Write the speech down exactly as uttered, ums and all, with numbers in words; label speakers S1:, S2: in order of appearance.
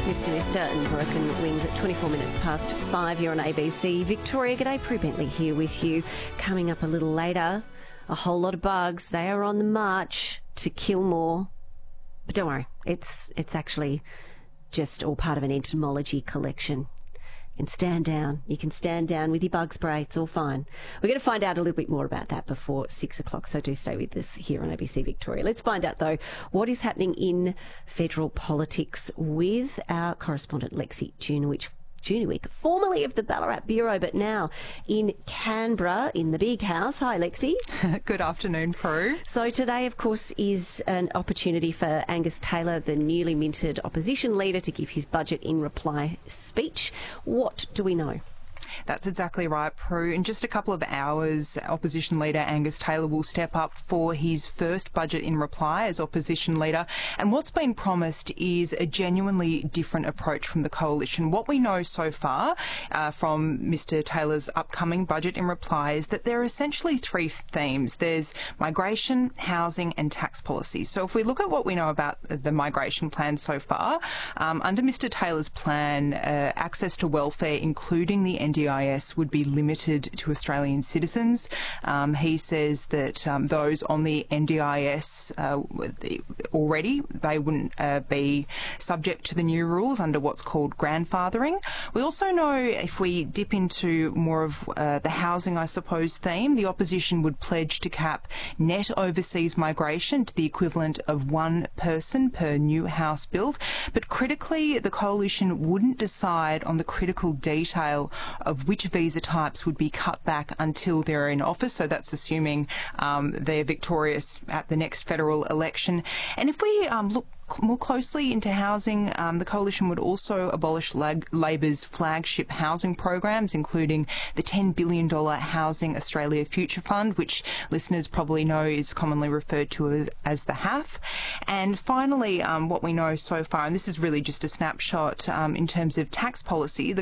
S1: Mister Mister and Broken Wings at twenty-four minutes past five. You're on A B C Victoria. G'day, Prue Bentley here with you. Coming up a little later, a whole lot of bugs. They are on the march to kill more. But don't worry, it's it's actually just all part of an entomology collection. You can stand down. You can stand down with your bug spray. It's all fine. We're going to find out a little bit more about that before six o'clock, so do stay with us here on A B C Victoria. Let's find out, though, what is happening in federal politics with our correspondent Lexi Junowich. Junowich, formerly of the Ballarat Bureau, but now in Canberra, in the big house. Hi, Lexi.
S2: Good afternoon, Prue.
S1: So today, of course, is an opportunity for Angus Taylor, the newly minted opposition leader, to give his budget in reply speech. What do we know?
S2: That's exactly right, Prue. In just a couple of hours, opposition leader Angus Taylor will step up for his first budget in reply as opposition leader. And what's been promised is a genuinely different approach from the coalition. What we know so far uh, from Mister Taylor's upcoming budget in reply is that there are essentially three themes. There's migration, housing and tax policy. So if we look at what we know about the migration plan so far, um, under Mister Taylor's plan, uh, access to welfare, including the N D I S, would be limited to Australian citizens. Um, he says that um, those on the N D I S uh, already, they wouldn't uh, be subject to the new rules under what's called grandfathering. We also know, if we dip into more of uh, the housing, I suppose, theme, the opposition would pledge to cap net overseas migration to the equivalent of one person per new house built. But critically, the coalition wouldn't decide on the critical detail of which visa types would be cut back until they're in office. So that's assuming um, they're victorious at the next federal election. And if we um, look more closely into housing, um, the coalition would also abolish Lag- Labor's flagship housing programs, including the ten billion dollars Housing Australia Future Fund, which listeners probably know is commonly referred to as, as the H A F. And finally, um, what we know so far, and this is really just a snapshot um, in terms of tax policy, the